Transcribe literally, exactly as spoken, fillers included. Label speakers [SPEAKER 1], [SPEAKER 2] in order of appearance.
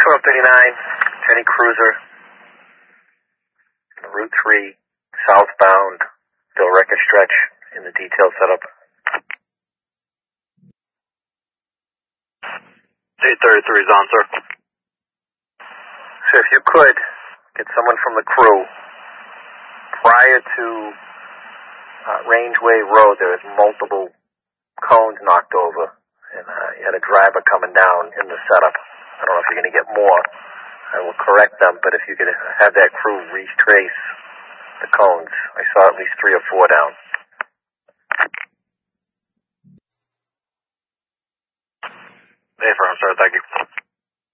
[SPEAKER 1] twelve thirty-nine, Jenny Cruiser, Route three, southbound, Billerica stretch in the detail setup.
[SPEAKER 2] eight thirty-three is on, sir.
[SPEAKER 1] So if you could, get someone from the crew. Prior to uh, Rangeway Road, there was multiple cones knocked over, and uh, you had a driver coming down in the setup. I don't know if you're going to get more. I will correct them, but if you could have that crew retrace the cones. I saw at least three or four down.
[SPEAKER 2] Affirm, sir. Thank you.